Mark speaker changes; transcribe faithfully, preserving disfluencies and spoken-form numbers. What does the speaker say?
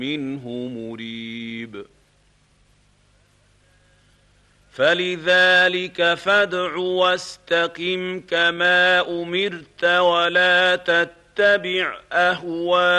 Speaker 1: منه مريب. فلذلك فادع واستقم كما أمرت ولا تتبع أهواءهم